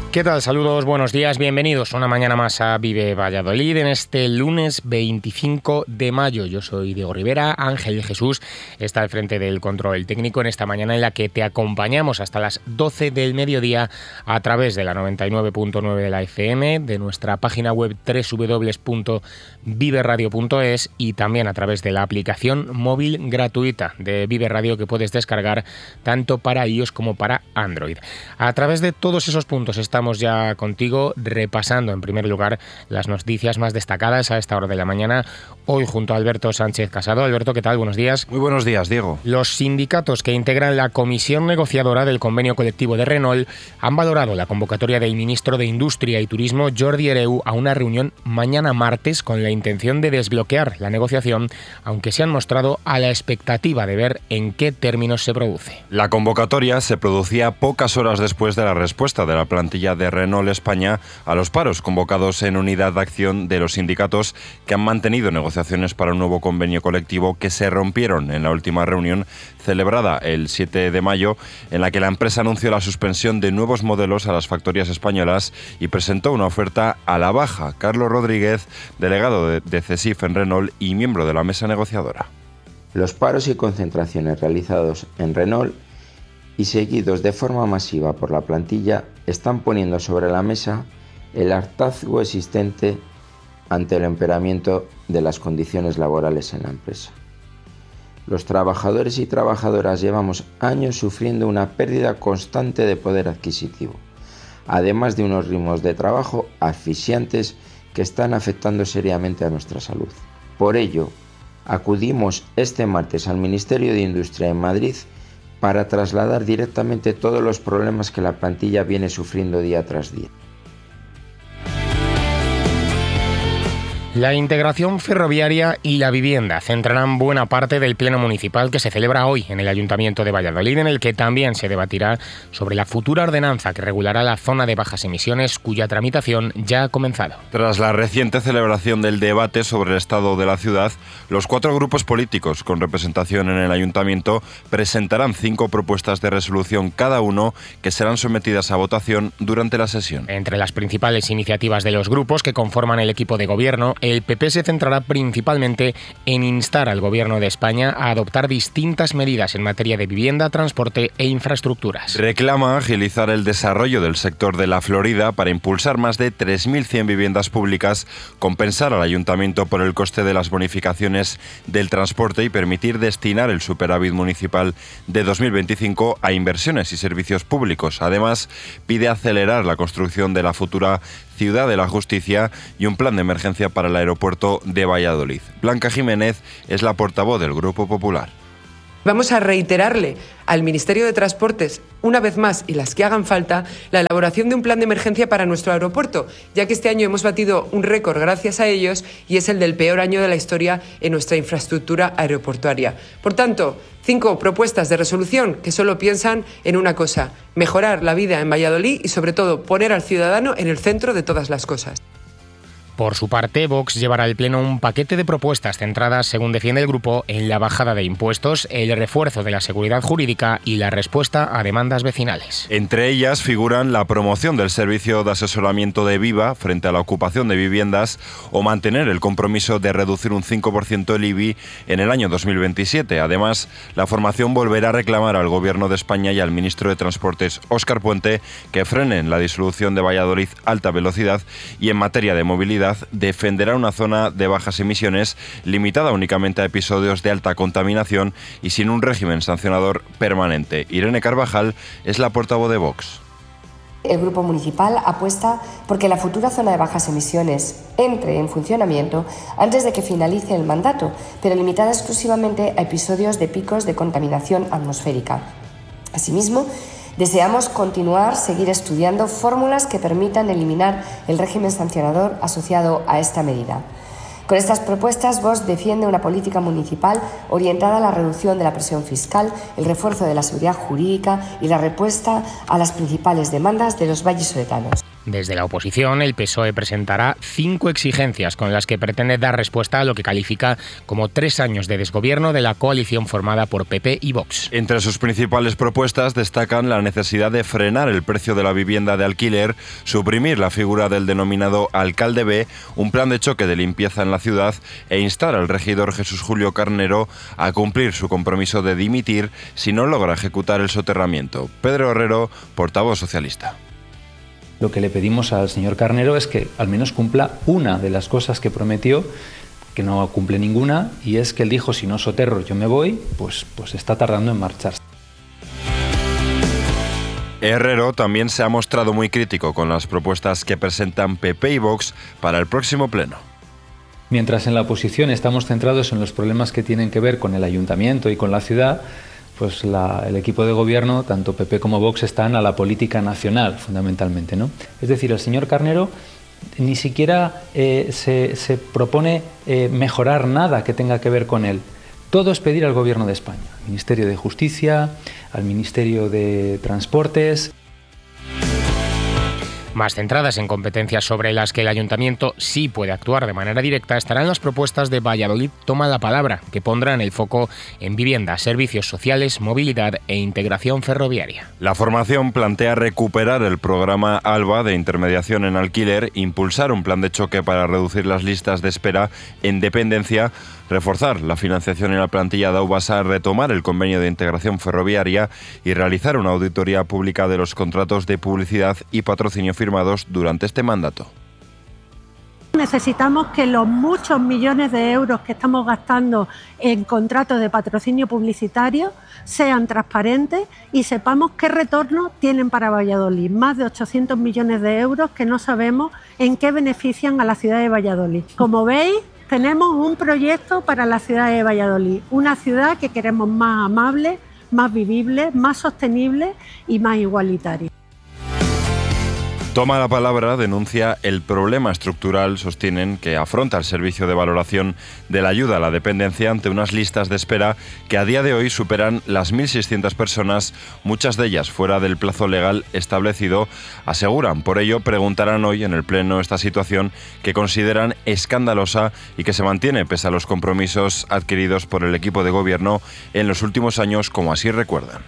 ¿Qué tal? Saludos, buenos días, bienvenidos una mañana más a Vive Valladolid en este lunes 25 de mayo. Yo soy Diego Rivera, Ángel Jesús está al frente del control técnico en esta mañana en la que te acompañamos hasta las 12 del mediodía a través de la 99.9 de la FM, de nuestra página web www.viveradio.es y también a través de la aplicación móvil gratuita de Vive Radio que puedes descargar tanto para iOS como para Android. A través de todos esos puntos estamos ya contigo repasando en primer lugar las noticias más destacadas a esta hora de la mañana, hoy junto a Alberto Sánchez Casado. Alberto, ¿qué tal? Buenos días. Muy buenos días, Diego. Los sindicatos que integran la comisión negociadora del convenio colectivo de Renault han valorado la convocatoria del ministro de Industria y Turismo, Jordi Hereu, a una reunión mañana martes con la intención de desbloquear la negociación, aunque se han mostrado a la expectativa de ver en qué términos se produce. La convocatoria se producía pocas horas después de la respuesta de la plantilla de Renault España a los paros convocados en unidad de acción de los sindicatos que han mantenido negociaciones para un nuevo convenio colectivo que se rompieron en la última reunión celebrada el 7 de mayo, en la que la empresa anunció la suspensión de nuevos modelos a las factorías españolas y presentó una oferta a la baja. Carlos Rodríguez, delegado de CESIF en Renault y miembro de la mesa negociadora. Los paros y concentraciones realizados en Renault y seguidos de forma masiva por la plantilla están poniendo sobre la mesa el hartazgo existente ante el empeoramiento de las condiciones laborales en la empresa. Los trabajadores y trabajadoras llevamos años sufriendo una pérdida constante de poder adquisitivo, además de unos ritmos de trabajo asfixiantes que están afectando seriamente a nuestra salud. Por ello, acudimos este martes al Ministerio de Industria en Madrid para trasladar directamente todos los problemas que la plantilla viene sufriendo día tras día. La integración ferroviaria y la vivienda centrarán buena parte del pleno municipal que se celebra hoy en el Ayuntamiento de Valladolid, en el que también se debatirá sobre la futura ordenanza que regulará la zona de bajas emisiones, cuya tramitación ya ha comenzado. Tras la reciente celebración del debate sobre el estado de la ciudad, los 4 grupos políticos con representación en el Ayuntamiento presentarán 5 propuestas de resolución cada uno que serán sometidas a votación durante la sesión. Entre las principales iniciativas de los grupos que conforman el equipo de gobierno, el PP se centrará principalmente en instar al Gobierno de España a adoptar distintas medidas en materia de vivienda, transporte e infraestructuras. Reclama agilizar el desarrollo del sector de la Florida para impulsar más de 3.100 viviendas públicas, compensar al Ayuntamiento por el coste de las bonificaciones del transporte y permitir destinar el superávit municipal de 2025 a inversiones y servicios públicos. Además, pide acelerar la construcción de la futura Ciudad de la Justicia y un plan de emergencia para el aeropuerto de Valladolid. Blanca Jiménez es la portavoz del Grupo Popular. Vamos a reiterarle al Ministerio de Transportes, una vez más, y las que hagan falta, la elaboración de un plan de emergencia para nuestro aeropuerto, ya que este año hemos batido un récord gracias a ellos y es el del peor año de la historia en nuestra infraestructura aeroportuaria. Por tanto, 5 propuestas de resolución que solo piensan en una cosa: mejorar la vida en Valladolid y, sobre todo, poner al ciudadano en el centro de todas las cosas. Por su parte, Vox llevará al Pleno un paquete de propuestas centradas, según defiende el grupo, en la bajada de impuestos, el refuerzo de la seguridad jurídica y la respuesta a demandas vecinales. Entre ellas figuran la promoción del servicio de asesoramiento de Viva frente a la ocupación de viviendas o mantener el compromiso de reducir un 5% el IBI en el año 2027. Además, la formación volverá a reclamar al Gobierno de España y al ministro de Transportes, Óscar Puente, que frenen la disolución de Valladolid Alta Velocidad y, en materia de movilidad, defenderá una zona de bajas emisiones limitada únicamente a episodios de alta contaminación y sin un régimen sancionador permanente. Irene Carvajal es la portavoz de Vox. El Grupo Municipal apuesta porque la futura zona de bajas emisiones entre en funcionamiento antes de que finalice el mandato, pero limitada exclusivamente a episodios de picos de contaminación atmosférica. Asimismo, deseamos seguir estudiando fórmulas que permitan eliminar el régimen sancionador asociado a esta medida. Con estas propuestas, Vox defiende una política municipal orientada a la reducción de la presión fiscal, el refuerzo de la seguridad jurídica y la respuesta a las principales demandas de los vallisoletanos. Desde la oposición, el PSOE presentará 5 exigencias con las que pretende dar respuesta a lo que califica como 3 años de desgobierno de la coalición formada por PP y Vox. Entre sus principales propuestas destacan la necesidad de frenar el precio de la vivienda de alquiler, suprimir la figura del denominado alcalde B, un plan de choque de limpieza en la ciudad e instar al regidor Jesús Julio Carnero a cumplir su compromiso de dimitir si no logra ejecutar el soterramiento. Pedro Herrero, portavoz socialista. Lo que le pedimos al señor Carnero es que al menos cumpla una de las cosas que prometió, que no cumple ninguna, y es que él dijo: si no soterro yo me voy, pues está tardando en marcharse. Herrero también se ha mostrado muy crítico con las propuestas que presentan PP y Vox para el próximo pleno. Mientras en la oposición estamos centrados en los problemas que tienen que ver con el ayuntamiento y con la ciudad, pues el equipo de gobierno, tanto PP como Vox, están a la política nacional, fundamentalmente, ¿no? Es decir, el señor Carnero ni siquiera se propone mejorar nada que tenga que ver con él. Todo es pedir al Gobierno de España, al Ministerio de Justicia, al Ministerio de Transportes. Más centradas en competencias sobre las que el ayuntamiento sí puede actuar de manera directa estarán las propuestas de Valladolid Toma la Palabra, que pondrán el foco en vivienda, servicios sociales, movilidad e integración ferroviaria. La formación plantea recuperar el programa ALBA de intermediación en alquiler, impulsar un plan de choque para reducir las listas de espera en dependencia, reforzar la financiación en la plantilla de Aubasa, retomar el convenio de integración ferroviaria y realizar una auditoría pública de los contratos de publicidad y patrocinio firmados durante este mandato. Necesitamos que los muchos millones de euros que estamos gastando en contratos de patrocinio publicitario sean transparentes y sepamos qué retorno tienen para Valladolid. Más de 800 millones de euros que no sabemos en qué benefician a la ciudad de Valladolid. Como veis, tenemos un proyecto para la ciudad de Valladolid, una ciudad que queremos más amable, más vivible, más sostenible y más igualitaria. Toma la Palabra denuncia el problema estructural, sostienen, que afronta el servicio de valoración de la ayuda a la dependencia ante unas listas de espera que a día de hoy superan las 1.600 personas, muchas de ellas fuera del plazo legal establecido. Aseguran, por ello, preguntarán hoy en el Pleno esta situación que consideran escandalosa y que se mantiene pese a los compromisos adquiridos por el equipo de gobierno en los últimos años, como así recuerdan.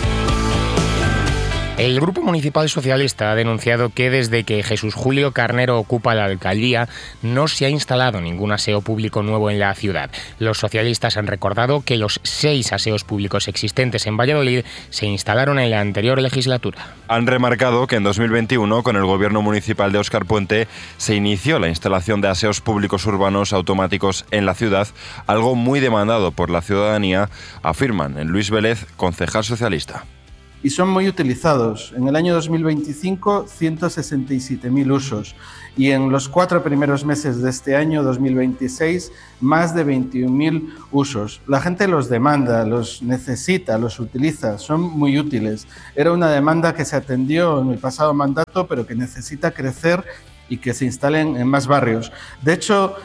El Grupo Municipal Socialista ha denunciado que desde que Jesús Julio Carnero ocupa la alcaldía no se ha instalado ningún aseo público nuevo en la ciudad. Los socialistas han recordado que los 6 aseos públicos existentes en Valladolid se instalaron en la anterior legislatura. Han remarcado que en 2021, con el gobierno municipal de Óscar Puente, se inició la instalación de aseos públicos urbanos automáticos en la ciudad, algo muy demandado por la ciudadanía, afirman en Luis Vélez, concejal socialista. Y son muy utilizados. En el año 2025, 167.000 usos. Y en los 4 primeros meses de este año, 2026, más de 21.000 usos. La gente los demanda, los necesita, los utiliza, son muy útiles. Era una demanda que se atendió en el pasado mandato, pero que necesita crecer y que se instalen en más barrios. De hecho,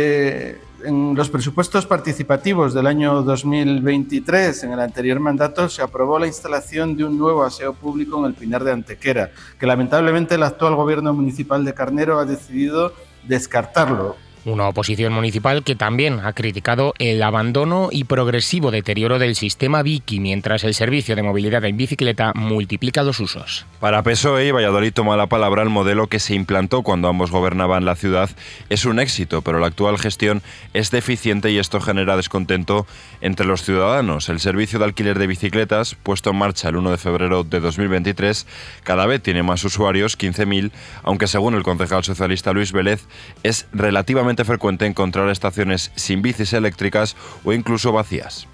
en los presupuestos participativos del año 2023, en el anterior mandato, se aprobó la instalación de un nuevo aseo público en el Pinar de Antequera, que lamentablemente el actual gobierno municipal de Carnero ha decidido descartarlo. Una oposición municipal que también ha criticado el abandono y progresivo deterioro del sistema Vicky, mientras el servicio de movilidad en bicicleta multiplica los usos. Para PSOE y Valladolid Toma la Palabra, el modelo que se implantó cuando ambos gobernaban la ciudad es un éxito, pero la actual gestión es deficiente y esto genera descontento entre los ciudadanos. El servicio de alquiler de bicicletas, puesto en marcha el 1 de febrero de 2023, cada vez tiene más usuarios, 15.000, aunque según el concejal socialista Luis Vélez, es relativamente frecuente encontrar estaciones sin bicis eléctricas o incluso vacías.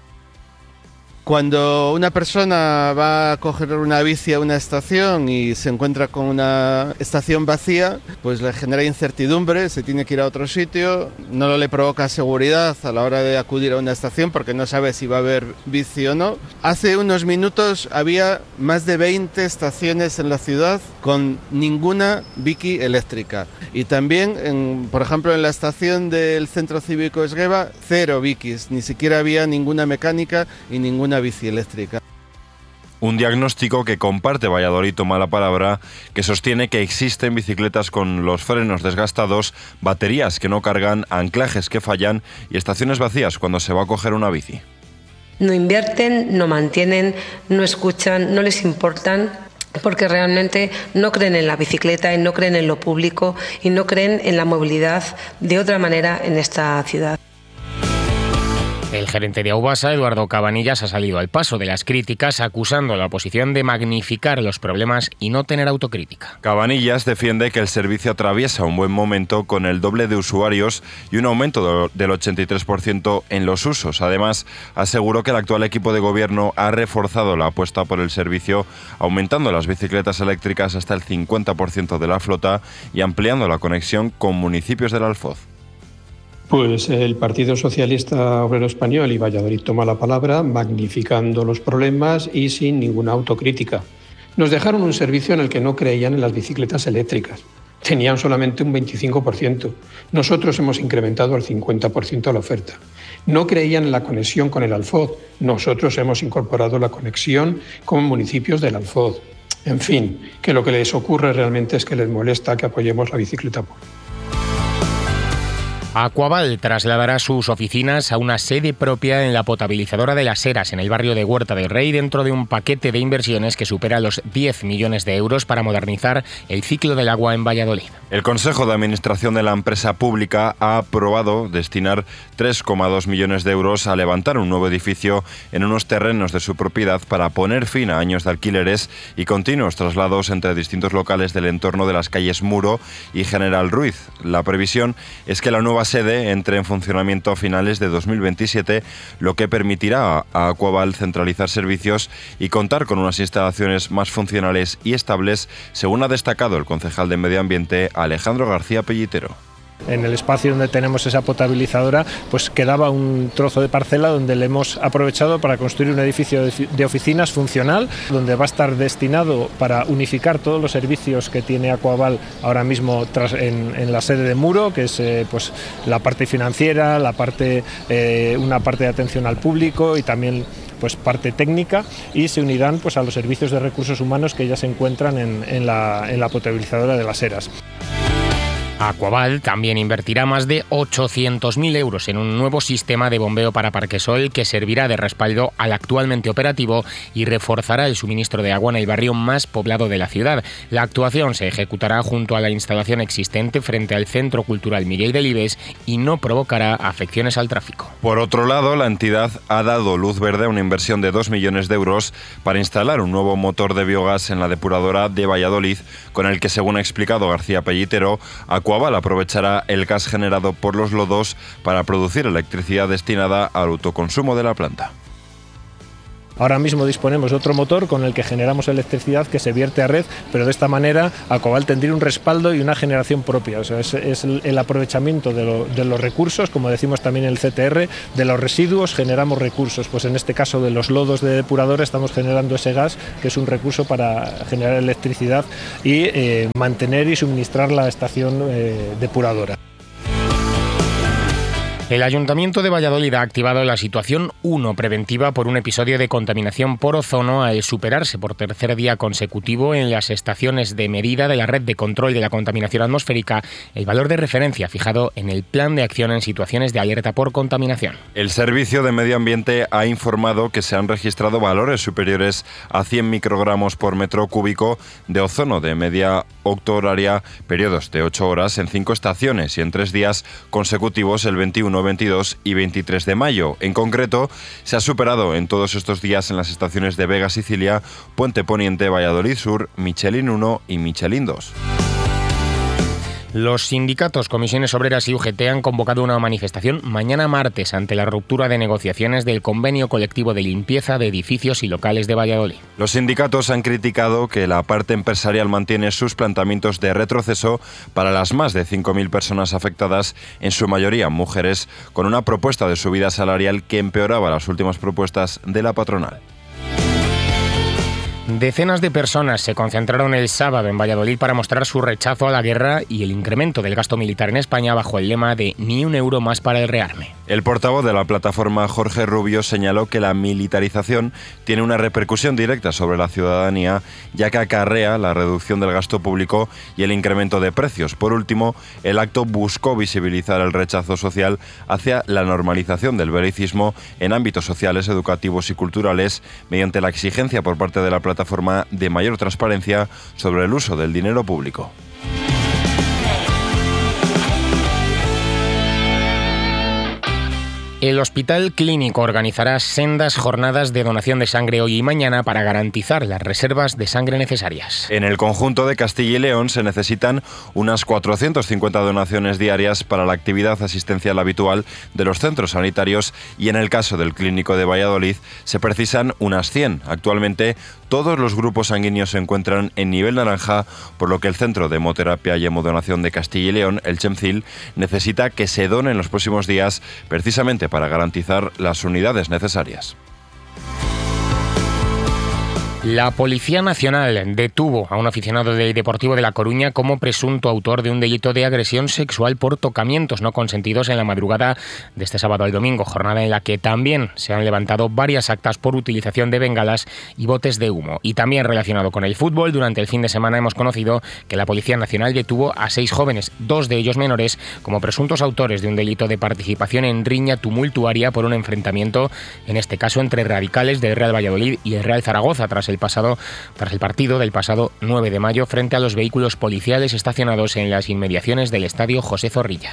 Cuando una persona va a coger una bici a una estación y se encuentra con una estación vacía, pues le genera incertidumbre, se tiene que ir a otro sitio, no le provoca seguridad a la hora de acudir a una estación porque no sabe si va a haber bici o no. Hace unos minutos había más de 20 estaciones en la ciudad con ninguna bici eléctrica. Y también, por ejemplo, en la estación del Centro Cívico Esgueva, 0 bicis, ni siquiera había ninguna mecánica y ninguna bici eléctrica. Un diagnóstico que comparte Valladolid Toma la Palabra, que sostiene que existen bicicletas con los frenos desgastados, baterías que no cargan, anclajes que fallan y estaciones vacías cuando se va a coger una bici. No invierten, no mantienen, no escuchan, no les importan, porque realmente no creen en la bicicleta y no creen en lo público y no creen en la movilidad de otra manera en esta ciudad. El gerente de Aubasa, Eduardo Cabanillas, ha salido al paso de las críticas acusando a la oposición de magnificar los problemas y no tener autocrítica. Cabanillas defiende que el servicio atraviesa un buen momento con el doble de usuarios y un aumento del 83% en los usos. Además, aseguró que el actual equipo de gobierno ha reforzado la apuesta por el servicio, aumentando las bicicletas eléctricas hasta el 50% de la flota y ampliando la conexión con municipios del Alfoz. Pues el Partido Socialista Obrero Español y Valladolid Toma la Palabra, magnificando los problemas y sin ninguna autocrítica. Nos dejaron un servicio en el que no creían en las bicicletas eléctricas. Tenían solamente un 25%. Nosotros hemos incrementado al 50% la oferta. No creían en la conexión con el Alfoz. Nosotros hemos incorporado la conexión con municipios del Alfoz. En fin, que lo que les ocurre realmente es que les molesta que apoyemos la bicicleta pública. Aquaval trasladará sus oficinas a una sede propia en la potabilizadora de Las Heras, en el barrio de Huerta del Rey, dentro de un paquete de inversiones que supera los 10 millones de euros para modernizar el ciclo del agua en Valladolid. El Consejo de Administración de la empresa pública ha aprobado destinar 3,2 millones de euros a levantar un nuevo edificio en unos terrenos de su propiedad para poner fin a años de alquileres y continuos traslados entre distintos locales del entorno de las calles Muro y General Ruiz. La previsión es que la nueva sede entre en funcionamiento a finales de 2027, lo que permitirá a Aquaval centralizar servicios y contar con unas instalaciones más funcionales y estables, según ha destacado el concejal de Medio Ambiente, Alejandro García Pellitero. En el espacio donde tenemos esa potabilizadora, pues quedaba un trozo de parcela donde le hemos aprovechado para construir un edificio de oficinas funcional, donde va a estar destinado para unificar todos los servicios que tiene Aquaval ahora mismo en la sede de Muro, que es pues la parte financiera, una parte de atención al público y también pues parte técnica, y se unirán pues a los servicios de recursos humanos que ya se encuentran en la potabilizadora de Las Heras. Aquaval también invertirá más de 800.000 euros en un nuevo sistema de bombeo para Parquesol que servirá de respaldo al actualmente operativo y reforzará el suministro de agua en el barrio más poblado de la ciudad. La actuación se ejecutará junto a la instalación existente frente al Centro Cultural Miguel Delibes y no provocará afecciones al tráfico. Por otro lado, la entidad ha dado luz verde a una inversión de 2 millones de euros para instalar un nuevo motor de biogás en la depuradora de Valladolid, con el que, según ha explicado García Pellitero, Aquaval aprovechará el gas generado por los lodos para producir electricidad destinada al autoconsumo de la planta. Ahora mismo disponemos de otro motor con el que generamos electricidad que se vierte a red, pero de esta manera Aquaval tendría un respaldo y una generación propia. O sea, es el aprovechamiento de los recursos, como decimos también en el CTR, de los residuos generamos recursos. Pues en este caso de los lodos de depuradora estamos generando ese gas, que es un recurso para generar electricidad y mantener y suministrar la estación depuradora. El Ayuntamiento de Valladolid ha activado la situación 1 preventiva por un episodio de contaminación por ozono al superarse por tercer día consecutivo en las estaciones de medida de la red de control de la contaminación atmosférica el valor de referencia fijado en el Plan de Acción en situaciones de alerta por contaminación. El Servicio de Medio Ambiente ha informado que se han registrado valores superiores a 100 microgramos por metro cúbico de ozono de media octohoraria, periodos de 8 horas en 5 estaciones y en 3 días consecutivos el 21, 22 y 23 de mayo. En concreto, se ha superado en todos estos días en las estaciones de Vega Sicilia, Puente Poniente, Valladolid Sur, Michelin 1 y Michelin 2. Los sindicatos, comisiones obreras y UGT han convocado una manifestación mañana martes ante la ruptura de negociaciones del convenio colectivo de limpieza de edificios y locales de Valladolid. Los sindicatos han criticado que la parte empresarial mantiene sus planteamientos de retroceso para las más de 5.000 personas afectadas, en su mayoría mujeres, con una propuesta de subida salarial que empeoraba las últimas propuestas de la patronal. Decenas de personas se concentraron el sábado en Valladolid para mostrar su rechazo a la guerra y el incremento del gasto militar en España bajo el lema de «Ni un euro más para el rearme». El portavoz de la plataforma, Jorge Rubio, señaló que la militarización tiene una repercusión directa sobre la ciudadanía, ya que acarrea la reducción del gasto público y el incremento de precios. Por último, el acto buscó visibilizar el rechazo social hacia la normalización del belicismo en ámbitos sociales, educativos y culturales, mediante la exigencia por parte de la plataforma de mayor transparencia sobre el uso del dinero público. El Hospital Clínico organizará sendas jornadas de donación de sangre hoy y mañana para garantizar las reservas de sangre necesarias. En el conjunto de Castilla y León se necesitan unas 450 donaciones diarias para la actividad asistencial habitual de los centros sanitarios y en el caso del Clínico de Valladolid se precisan unas 100. Actualmente todos los grupos sanguíneos se encuentran en nivel naranja, por lo que el Centro de Hemoterapia y Hemodonación de Castilla y León, el CHEMCIL, necesita que se donen en los próximos días precisamente para garantizar las unidades necesarias. La Policía Nacional detuvo a un aficionado del Deportivo de La Coruña como presunto autor de un delito de agresión sexual por tocamientos no consentidos en la madrugada de este sábado al domingo, jornada en la que también se han levantado varias actas por utilización de bengalas y botes de humo. Y también relacionado con el fútbol, durante el fin de semana hemos conocido que la Policía Nacional detuvo a 6 jóvenes, 2 de ellos menores, como presuntos autores de un delito de participación en riña tumultuaria por un enfrentamiento, en este caso entre radicales del Real Valladolid y el Real Zaragoza, tras el partido del pasado 9 de mayo frente a los vehículos policiales estacionados en las inmediaciones del estadio José Zorrilla.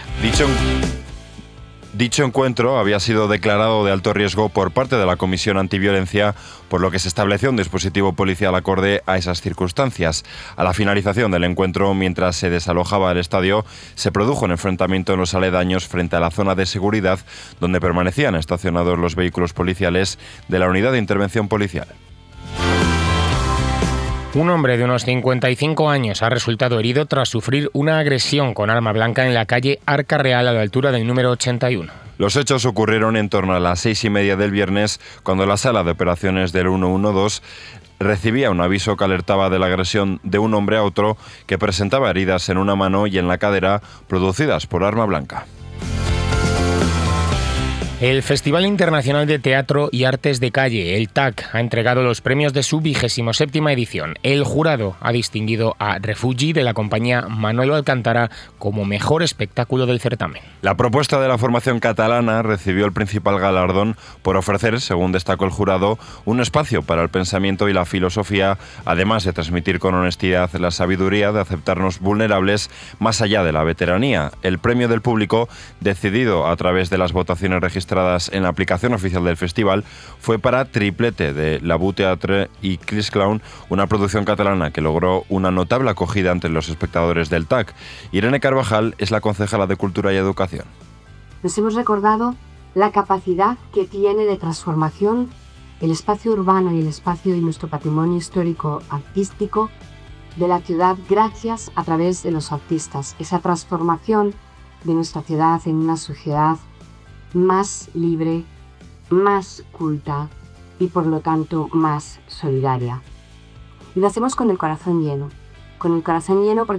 Dicho encuentro había sido declarado de alto riesgo por parte de la Comisión Antiviolencia, por lo que se estableció un dispositivo policial acorde a esas circunstancias. A la finalización del encuentro, mientras se desalojaba el estadio, se produjo un enfrentamiento en los aledaños frente a la zona de seguridad, donde permanecían estacionados los vehículos policiales de la Unidad de Intervención Policial. Un hombre de unos 55 años ha resultado herido tras sufrir una agresión con arma blanca en la calle Arca Real a la altura del número 81. Los hechos ocurrieron en torno a las 6:30 del viernes, cuando la sala de operaciones del 112 recibía un aviso que alertaba de la agresión de un hombre a otro que presentaba heridas en una mano y en la cadera producidas por arma blanca. El Festival Internacional de Teatro y Artes de Calle, el TAC, ha entregado los premios de su 27ª edición. El jurado ha distinguido a Refugi de la compañía Manolo Alcántara como mejor espectáculo del certamen. La propuesta de la formación catalana recibió el principal galardón por ofrecer, según destacó el jurado, un espacio para el pensamiento y la filosofía, además de transmitir con honestidad la sabiduría de aceptarnos vulnerables más allá de la veteranía. El premio del público, decidido a través de las votaciones registradas en la aplicación oficial del festival, fue para Triplete de La Bout Teatre y Chris Clown, una producción catalana que logró una notable acogida entre los espectadores del TAC. Irene Carvajal es la concejala de Cultura y Educación. Nos hemos recordado la capacidad que tiene de transformación el espacio urbano y el espacio de nuestro patrimonio histórico artístico de la ciudad gracias a través de los artistas. Esa transformación de nuestra ciudad en una sociedad más libre, más culta y por lo tanto más solidaria. Y lo hacemos con el corazón lleno